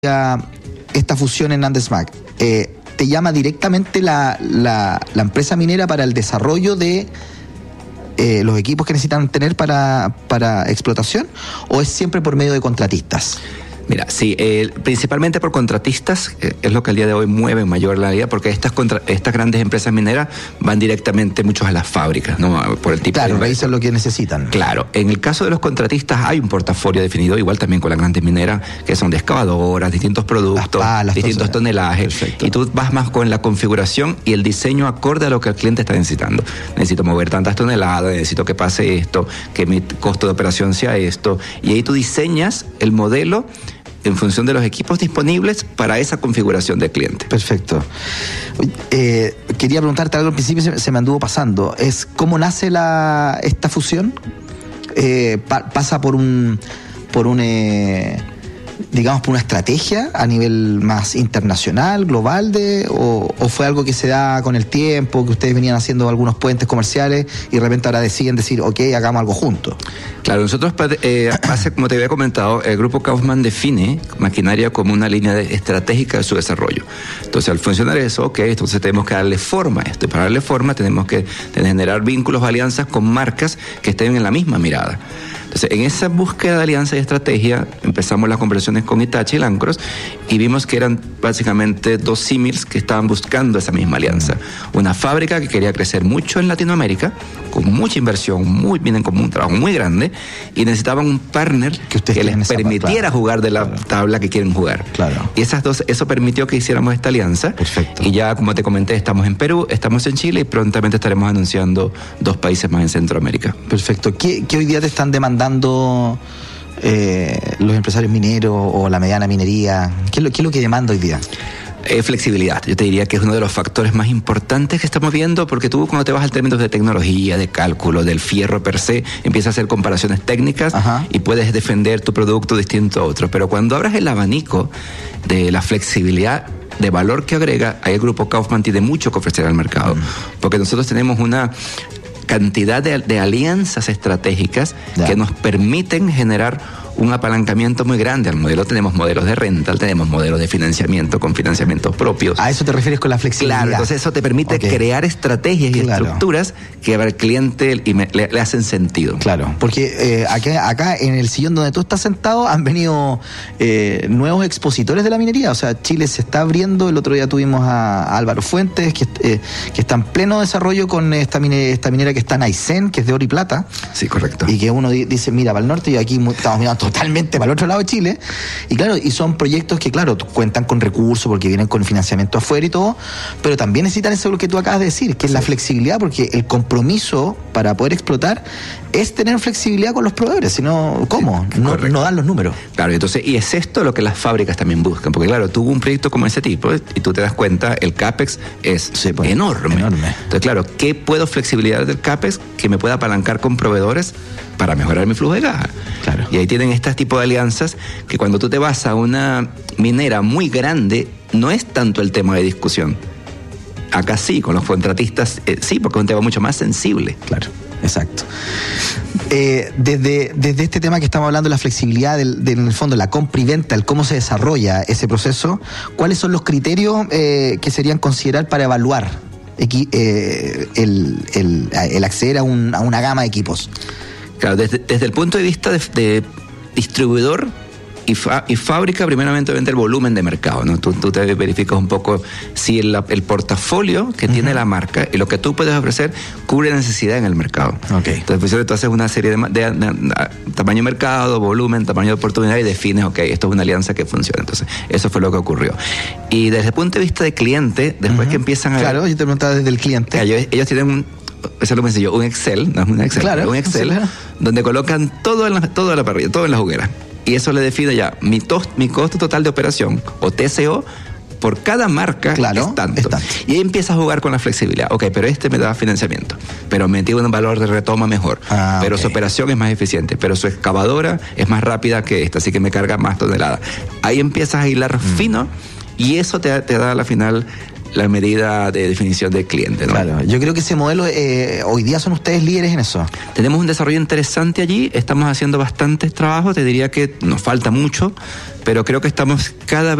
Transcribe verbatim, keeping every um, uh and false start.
esta fusión en Andesmac, eh, ¿te llama directamente la, la, la empresa minera para el desarrollo de eh, los equipos que necesitan tener para, para explotación, o es siempre por medio de contratistas? Mira, sí, eh, principalmente por contratistas, eh, es lo que al día de hoy mueve mayor la vida, porque estas contra, estas grandes empresas mineras van directamente muchos a las fábricas, ¿no? Por el tipo claro, de... eso es lo que necesitan. Claro, en el caso de los contratistas hay un portafolio definido, igual también con las grandes mineras, que son de excavadoras, distintos productos, palas, distintos todo tonelajes. Perfecto. Y tú vas más con la configuración y el diseño acorde a lo que el cliente está necesitando. Necesito mover tantas toneladas, necesito que pase esto, que mi costo de operación sea esto, y ahí tú diseñas el modelo en función de los equipos disponibles para esa configuración del cliente. Perfecto. Eh, quería preguntarte algo al principio, se, se me anduvo pasando. Es ¿cómo nace la esta fusión? Eh, pa, ¿Pasa por un, por un eh, digamos, por una estrategia a nivel más internacional, global, de o, o fue algo que se da con el tiempo, que ustedes venían haciendo algunos puentes comerciales y de repente ahora deciden decir, ok, hagamos algo juntos? Claro, nosotros, eh, hace, como te había comentado, el Grupo Kaufman define maquinaria como una línea de, estratégica de su desarrollo. Entonces, al funcionar eso, ok, entonces tenemos que darle forma a esto. Y para darle forma tenemos que generar vínculos, alianzas con marcas que estén en la misma mirada. Entonces, en esa búsqueda de alianza y estrategia, empezamos las conversaciones con Hitachi y Lancros y vimos que eran básicamente dos símiles que estaban buscando esa misma alianza. Una fábrica que quería crecer mucho en Latinoamérica, con mucha inversión, muy, vienen con un trabajo muy grande, y necesitaban un partner que, que les permitiera claro, jugar de la claro. tabla que quieren jugar. Claro. Y esas dos, eso permitió que hiciéramos esta alianza. Perfecto. Y ya, como te comenté, estamos en Perú, estamos en Chile y prontamente estaremos anunciando dos países más en Centroamérica. Perfecto. ¿Qué, qué hoy día te están demandando dando eh, los empresarios mineros o la mediana minería? ¿Qué es lo, qué es lo que demanda hoy día? Eh, flexibilidad, yo te diría que es uno de los factores más importantes que estamos viendo, porque tú cuando te vas al término de tecnología, de cálculo, del fierro per se, empiezas a hacer comparaciones técnicas. Ajá. Y puedes defender tu producto distinto a otro, pero cuando abras el abanico de la flexibilidad de valor que agrega, ahí el Grupo Kaufman tiene mucho que ofrecer al mercado, mm. porque nosotros tenemos una cantidad de, de alianzas estratégicas ya. que nos permiten generar un apalancamiento muy grande al modelo. Tenemos modelos de rental, tenemos modelos de financiamiento con financiamientos propios. ¿A eso te refieres con la flexibilidad? Claro, entonces eso te permite okay. crear estrategias y claro. estructuras que al cliente y me, le, le hacen sentido. Claro, porque eh, acá, acá en el sillón donde tú estás sentado han venido eh, nuevos expositores de la minería. O sea, Chile se está abriendo. El otro día tuvimos a, a Álvaro Fuentes, que, eh, que está en pleno desarrollo con esta minera, esta minera que está en Aysén, que es de oro y plata. Sí, correcto. Y que uno dice, mira, para el norte, y aquí estamos mirando totalmente para el otro lado de Chile, y claro, y son proyectos que claro, cuentan con recursos porque vienen con financiamiento afuera y todo, pero también necesitan eso que tú acabas de decir, que es sí. la flexibilidad, porque el compromiso para poder explotar es tener flexibilidad con los proveedores, si no, ¿cómo? Sí, no, no dan los números. Claro, entonces, y es esto lo que las fábricas también buscan, porque claro, tuvo un proyecto como ese tipo, y tú te das cuenta, el CAPEX es sí, pues, enorme. enorme. Entonces, claro, ¿qué puedo flexibilidad del CAPEX que me pueda apalancar con proveedores para mejorar mi flujo de caja? Claro. Y ahí tienen este tipo de alianzas que cuando tú te vas a una minera muy grande, no es tanto el tema de discusión. Acá sí, con los contratistas, eh, sí, porque es un tema mucho más sensible. Claro, exacto. Eh, desde, desde este tema que estamos hablando, la flexibilidad del, del, en el fondo, la compra y venta, el cómo se desarrolla ese proceso, ¿cuáles son los criterios eh, que serían considerar para evaluar equi, eh, el, el, el acceder a, un, a una gama de equipos? Claro, desde, desde el punto de vista de, de distribuidor y, fa, y fábrica, primeramente vende el volumen de mercado, ¿no? Tú, tú te verificas un poco si el, el portafolio que uh-huh. tiene la marca y lo que tú puedes ofrecer cubre la necesidad en el mercado. Okay. Entonces, pues, tú haces una serie de, de, de, de tamaño de mercado, volumen, tamaño de oportunidad y defines, ok, esto es una alianza que funciona. Entonces, eso fue lo que ocurrió. Y desde el punto de vista de cliente, después uh-huh. que empiezan a... Claro, yo te preguntaba desde el cliente. Ellos, ellos tienen un... Eso es lo que me yo, un Excel, no es un Excel, claro, un Excel, Excel donde colocan todo en la, todo en la parrilla, todo en la juguera. Y eso le define ya mi, tos, mi costo total de operación, o T C O, por cada marca claro, es tanto. es tanto. Y ahí empieza a jugar con la flexibilidad. Ok, pero este me da financiamiento, pero me tiene un valor de retoma mejor, ah, pero okay. su operación es más eficiente, pero su excavadora es más rápida que esta, así que me carga más toneladas. Ahí empiezas a hilar mm. fino y eso te, te da a la final la medida de definición del cliente, ¿no? Claro, yo creo que ese modelo, eh, hoy día son ustedes líderes en eso. Tenemos un desarrollo interesante allí, estamos haciendo bastantes trabajos, te diría que nos falta mucho, pero creo que estamos cada vez